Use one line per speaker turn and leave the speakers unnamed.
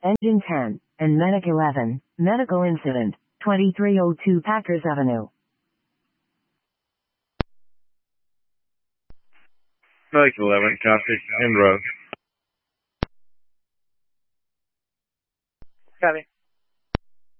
Engine 10, and Medic 11, medical incident, 2302 Packers Avenue.
Medic 11, copy, en road.
Copy.